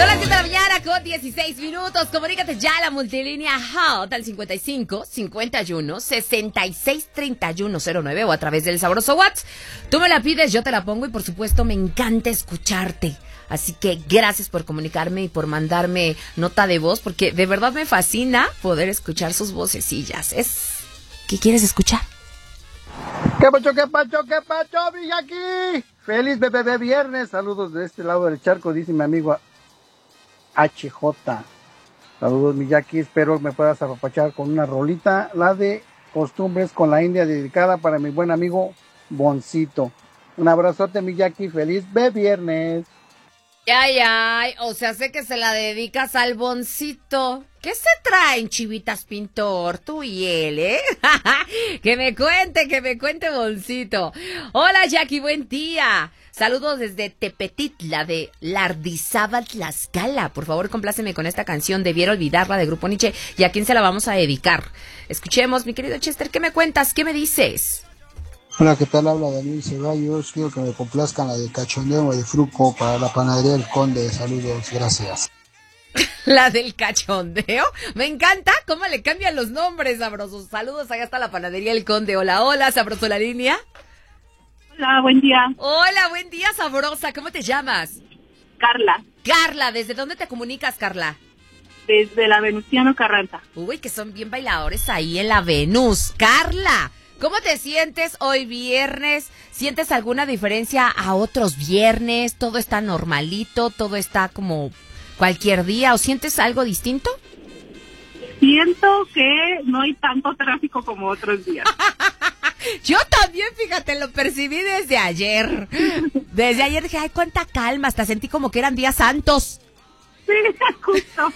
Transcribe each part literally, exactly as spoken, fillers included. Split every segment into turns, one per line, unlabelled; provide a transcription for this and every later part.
Son las siete de la mañana con dieciséis minutos. Comunícate ya a la multilínea Hot al cincuenta y cinco, cincuenta y uno, sesenta y seis, treinta y uno cero nueve o a través del sabroso WhatsApp. Tú me la pides, yo te la pongo y por supuesto me encanta escucharte. Así que gracias por comunicarme y por mandarme nota de voz, porque de verdad me fascina poder escuchar sus vocecillas. Es... ¿Qué quieres escuchar?
¿Qué pacho, qué pacho, qué pacho, Villaqui? Feliz bebé viernes. Saludos de este lado del charco, dice mi amigo H J. Saludos, Miyaki. Espero me puedas apapachar con una rolita, la de Costumbres con la India, dedicada para mi buen amigo Boncito. Un abrazote, Miyaki. Feliz bebé viernes.
Ay, ay, o sea, sé que se la dedicas al Boncito. ¿Qué se traen, Chivitas Pintor? Tú y él, ¿eh? Que me cuente, que me cuente, Boncito. Hola, Jackie, buen día. Saludos desde Tepetitla de Lardizábal, Tlaxcala. Por favor, compláceme con esta canción, Debiera Olvidarla, de Grupo Nietzsche. ¿Y a quién se la vamos a dedicar? Escuchemos, mi querido Chester, ¿qué me cuentas? ¿Qué me dices?
Hola, ¿qué tal? Habla Daniel Ceballos. Quiero que me complazcan la de Cachondeo de Fruco para la panadería del Conde. Saludos, gracias.
La del cachondeo. Me encanta cómo le cambian los nombres, sabrosos. Saludos, allá está la panadería El Conde. Hola, hola, sabroso la línea.
Hola, buen día.
Hola, buen día, sabrosa. ¿Cómo te llamas?
Carla.
Carla, ¿desde dónde te comunicas, Carla?
Desde la Venustiano Carranza.
Uy, que son bien bailadores ahí en la Venus. Carla, ¿cómo te sientes hoy viernes? ¿Sientes alguna diferencia a otros viernes? ¿Todo está normalito? ¿Todo está como cualquier día? ¿O sientes algo distinto?
Siento que no hay tanto tráfico como otros días.
Yo también, fíjate, lo percibí desde ayer. Desde ayer dije, ay, cuánta calma. Hasta sentí como que eran días santos.
Sí, justo.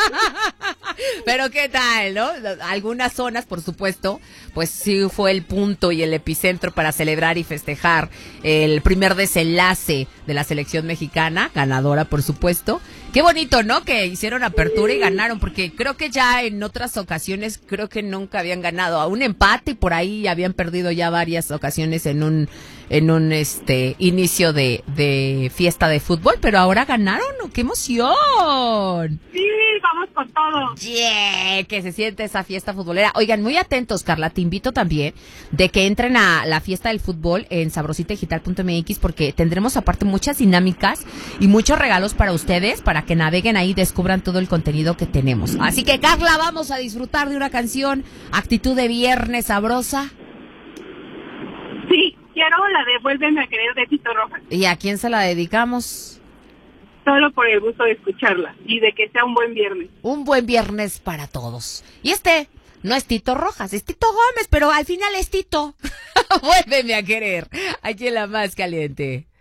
Pero qué tal, ¿no? Algunas zonas, por supuesto, pues sí fue el punto y el epicentro para celebrar y festejar el primer desenlace de la selección mexicana, ganadora, por supuesto. Qué bonito, ¿no? Que hicieron apertura y ganaron, porque creo que ya en otras ocasiones, creo que nunca habían ganado a un empate y por ahí habían perdido ya varias ocasiones en un en un este inicio de, de fiesta de fútbol, pero ahora ganaron, ¿no? ¡Qué emoción!
Sí, vamos con todo.
Yeah, que se siente esa fiesta futbolera. Oigan, muy atentos, Carla, te invito también de que entren a la fiesta del fútbol en sabrosita digital punto m x, porque tendremos aparte muchas dinámicas y muchos regalos para ustedes, para que naveguen ahí y descubran todo el contenido que tenemos. Así que, Carla, vamos a disfrutar de una canción, actitud de viernes sabrosa.
Sí, quiero la de Vuélveme a Querer de Tito Rojas.
¿Y a quién se la dedicamos?
Solo por el gusto de escucharla y de que sea un buen viernes.
Un buen viernes para todos. Y este no es Tito Rojas, es Tito Gómez, pero al final es Tito. Vuélveme a querer. Aquí en la más caliente.